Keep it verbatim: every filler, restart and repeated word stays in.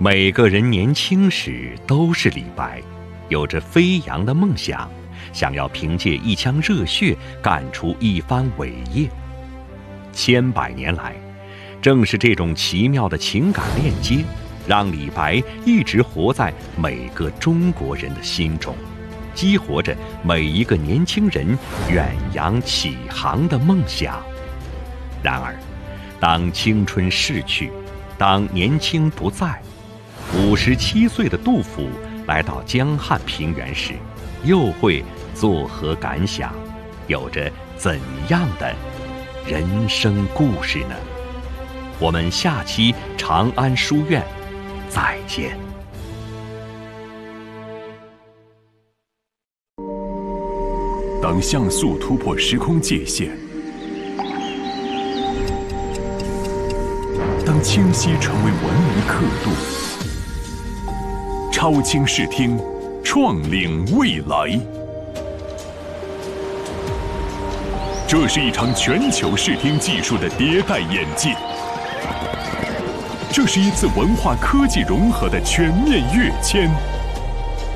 每个人年轻时都是李白，有着飞扬的梦想，想要凭借一腔热血干出一番伟业。千百年来，正是这种奇妙的情感链接，让李白一直活在每个中国人的心中，激活着每一个年轻人远洋起航的梦想。然而，当青春逝去，当年轻不在，五十七岁的杜甫来到江汉平原时，又会作何感想？有着怎样的人生故事呢？我们下期长安书院再见。 当像素突破时空界限，当清晰成为文明刻度，超清视听，创领未来。这是一场全球视听技术的迭代演进，这是一次文化科技融合的全面跃迁。